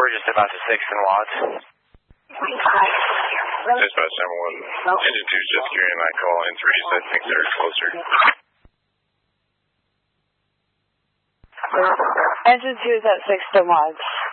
just about to 6 and watts. Dispatch 7-1. Engine 2 just carrying that call. In 3 said things are closer. Engine 2 is at 6 and watts.